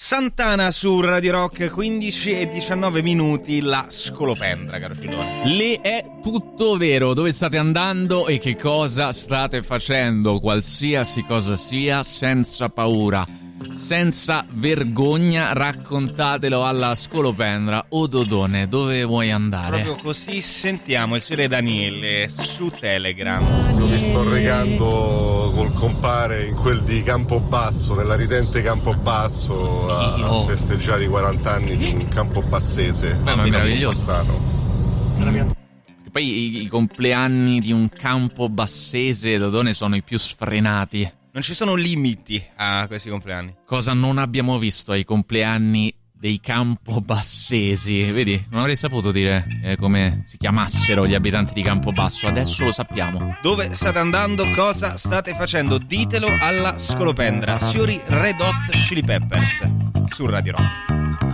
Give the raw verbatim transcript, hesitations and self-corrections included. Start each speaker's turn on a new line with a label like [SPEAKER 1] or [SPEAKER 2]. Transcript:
[SPEAKER 1] Santana su Radio Rock, quindici e diciannove minuti, la scolopendra, caro Filone.
[SPEAKER 2] Lì è tutto vero, dove state andando e che cosa state facendo, qualsiasi cosa sia, senza paura, senza vergogna, raccontatelo alla scolopendra. O Dodone, dove vuoi andare?
[SPEAKER 1] Proprio così, sentiamo il signore Daniele su Telegram.
[SPEAKER 3] Io mi sto recando col compare in quel di Campobasso, nella ridente Campobasso, a, a festeggiare i quaranta anni di un campobassese.
[SPEAKER 2] Beh, ma è meraviglioso. E poi i, i compleanni di un campobassese, Dodone, sono i più sfrenati.
[SPEAKER 1] Non ci sono limiti a questi compleanni.
[SPEAKER 2] Cosa non abbiamo visto ai compleanni dei campobassesi? Vedi, non avrei saputo dire eh, come si chiamassero gli abitanti di Campobasso. Adesso lo sappiamo.
[SPEAKER 1] Dove state andando? Cosa state facendo? Ditelo alla scolopendra. Signori Red Hot Chili Peppers su Radio Rock.